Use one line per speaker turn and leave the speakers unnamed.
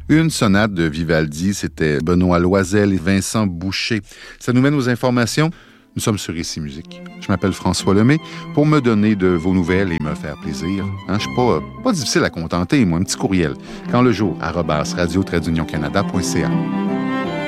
Une sonate de Vivaldi, c'était Benoît Loisel et Vincent Boucher. Ça nous mène aux informations. Nous sommes sur Ici Musique. Je m'appelle François Lemay. Pour me donner de vos nouvelles et me faire plaisir, je suis pas difficile à contenter, moi, un petit courriel. Quand le jour, @radio-canada.ca.